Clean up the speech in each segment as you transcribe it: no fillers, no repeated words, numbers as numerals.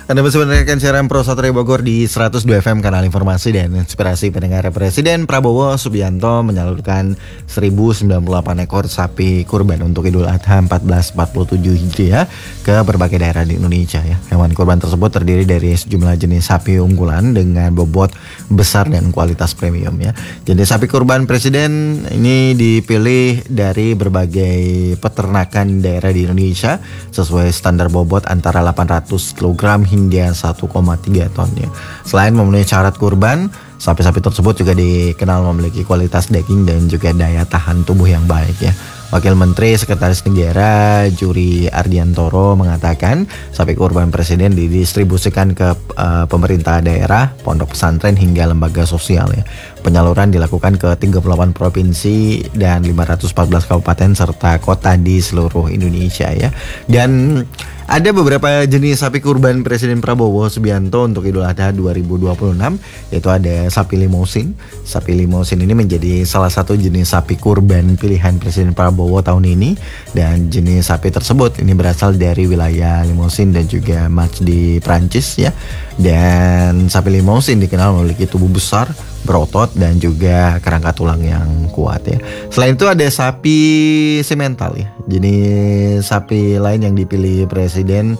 Anda masih mendengarkan siaran Pro Satria Bogor di 102 FM, kanal informasi dan inspirasi pendengar. Presiden Prabowo Subianto menyalurkan 1098 ekor sapi kurban untuk Idul Adha 1447 Hijriah ke berbagai daerah di Indonesia ya. Hewan kurban tersebut terdiri dari sejumlah jenis sapi unggulan dengan bobot besar dan kualitas premium ya. Jenis sapi kurban Presiden ini dipilih dari berbagai peternakan daerah di Indonesia sesuai standar bobot antara 800 kg hingga 1,3 ton ya. Selain memenuhi syarat kurban, sapi-sapi tersebut juga dikenal memiliki kualitas daging dan juga daya tahan tubuh yang baik ya. Wakil Menteri Sekretaris Negara Juri Ardiantoro mengatakan sapi kurban Presiden didistribusikan ke pemerintah daerah, pondok pesantren hingga lembaga sosial ya. Penyaluran dilakukan ke 38 provinsi dan 514 kabupaten serta kota di seluruh Indonesia ya. Dan ada beberapa jenis sapi kurban Presiden Prabowo Subianto untuk Idul Adha 2026, yaitu ada sapi limousin. Sapi limousin ini menjadi salah satu jenis sapi kurban pilihan Presiden Prabowo tahun ini, dan jenis sapi tersebut ini berasal dari wilayah Limousin dan juga Marche di Prancis ya. Dan sapi limousin dikenal memiliki tubuh besar, berotot dan juga kerangka tulang yang kuat ya. Selain itu ada sapi simental ya. Jenis sapi lain yang dipilih Presiden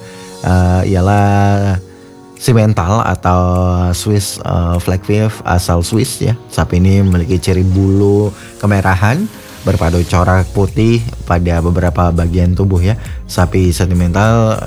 ialah simental atau Swiss Flaggbeef asal Swiss ya. Sapi ini memiliki ciri bulu kemerahan berpadu corak putih pada beberapa bagian tubuh ya. Sapi sentimental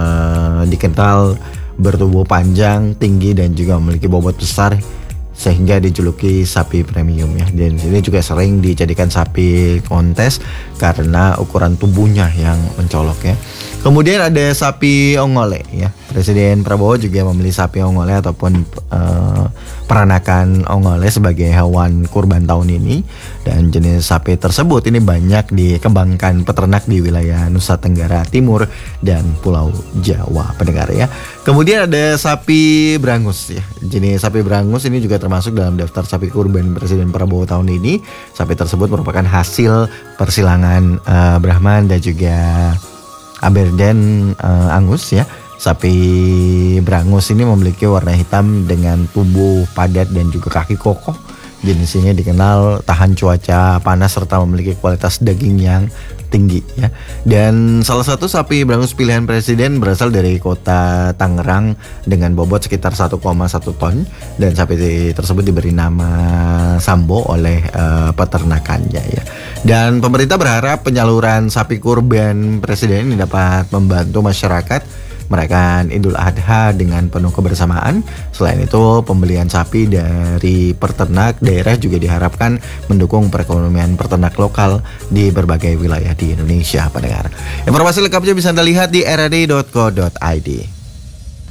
dikenal bertubuh panjang, tinggi dan juga memiliki bobot besar sehingga dijuluki sapi premium ya. Dan ini juga sering dijadikan sapi kontes karena ukuran tubuhnya yang mencolok ya. Kemudian ada sapi ongole ya. Presiden Prabowo juga memilih sapi ongole ataupun peranakan ongole sebagai hewan kurban tahun ini, dan jenis sapi tersebut ini banyak dikembangkan peternak di wilayah Nusa Tenggara Timur dan Pulau Jawa pendengar ya. Kemudian ada sapi Brangus ya. Jenis sapi Brangus ini juga termasuk dalam daftar sapi kurban Presiden Prabowo tahun ini. Sapi tersebut merupakan hasil persilangan Brahman dan juga Aberden Angus ya. Sapi Brangus ini memiliki warna hitam dengan tubuh padat dan juga kaki kokoh. Jenis ini dikenal tahan cuaca panas serta memiliki kualitas daging yang tinggi ya. Dan salah satu sapi Brangus pilihan Presiden berasal dari kota Tangerang dengan bobot sekitar 1,1 ton, dan sapi tersebut diberi nama Sambo oleh peternakannya ya. Dan pemerintah berharap penyaluran sapi kurban Presiden ini dapat membantu masyarakat merayakan Idul Adha dengan penuh kebersamaan. Selain itu, pembelian sapi dari peternak daerah juga diharapkan mendukung perekonomian peternak lokal di berbagai wilayah di Indonesia pendengar. Informasi lengkapnya bisa Anda lihat di rad.co.id.